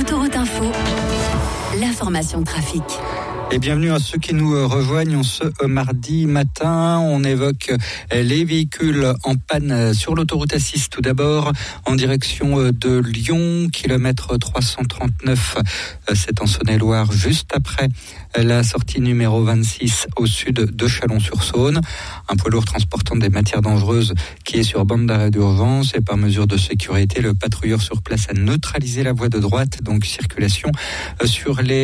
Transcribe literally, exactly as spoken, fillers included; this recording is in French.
Autoroute Info, l'information de trafic. Et bienvenue à ceux qui nous rejoignent ce mardi matin. On évoque les véhicules en panne sur l'autoroute A six. Tout d'abord, en direction de Lyon, kilomètre trois cent trente-neuf, c'est en Saône-et-Loire, juste après la sortie numéro vingt-six au sud de Chalon-sur-Saône. Un poids lourd transportant des matières dangereuses qui est sur bande d'arrêt d'urgence, et par mesure de sécurité, le patrouilleur sur place a neutralisé la voie de droite, donc circulation sur les